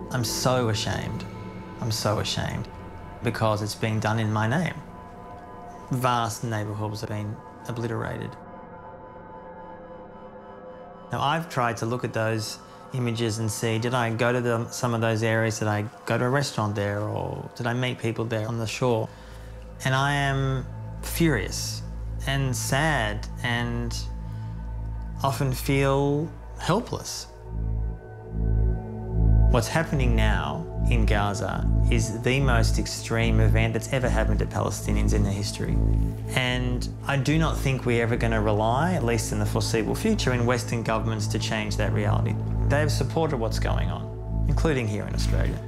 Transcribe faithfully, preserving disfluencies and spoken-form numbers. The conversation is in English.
I'm so ashamed. I'm so ashamed because it's being done in my name. Vast neighbourhoods have been obliterated. Now, I've tried to look at those images and see, did I go to the, some of those areas? Did I go to a restaurant there, or did I meet people there on the shore? And I am furious and sad and often feel helpless. What's happening now in Gaza is the most extreme event that's ever happened to Palestinians in their history. And I do not think we're ever going to rely, at least in the foreseeable future, in Western governments to change that reality. They've supported what's going on, including here in Australia.